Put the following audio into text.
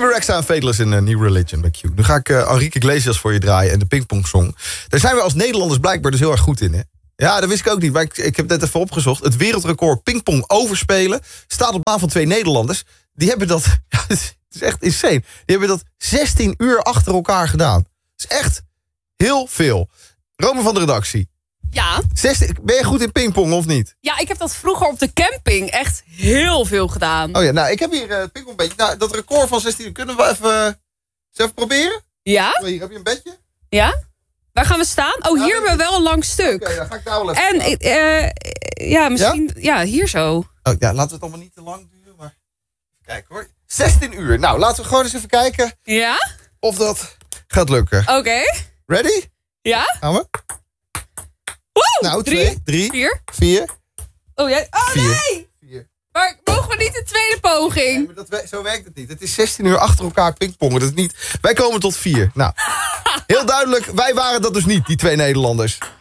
Bebe Rexha en Faithless in New Religion bij Q. Nu ga ik Enrique Iglesias voor je draaien en de pingpongsong. Daar zijn we als Nederlanders blijkbaar dus heel erg goed in, hè? Ja, dat wist ik ook niet, maar ik heb net even opgezocht. Het wereldrecord pingpong overspelen staat op naam van 2 Nederlanders. Die hebben dat, ja, het is echt insane. Die hebben dat 16 uur achter elkaar gedaan. Dat is echt heel veel. Rome van de redactie. Ja. Ben je goed in pingpong of niet? Ja, ik heb dat vroeger op de camping echt heel veel gedaan. Oh ja, nou, ik heb hier het pingpongbedje. Nou, dat record van 16 uur, kunnen we even proberen? Ja? Hier heb je een bedje. Ja? Waar gaan we staan? Oh, hier hebben we wel een lang stuk. Oké, dan ga ik daar wel even En ja, misschien... Ja, hier zo. Oh, ja, laten we het allemaal niet te lang duren, maar... Even kijken hoor. 16 uur. Nou, laten we gewoon eens even kijken Ja? of dat gaat lukken. Oké. Ready? Ja? Gaan we? Woe! Nou, 2, 3, 4. 4. Oh, jij... Oh, 4. nee! 4. Maar mogen we niet een tweede poging? Nee, maar zo werkt het niet. Het is 16 uur achter elkaar pingpongen. Dat is niet... Wij komen tot 4. Nou, heel duidelijk, wij waren dat dus niet, die 2 Nederlanders.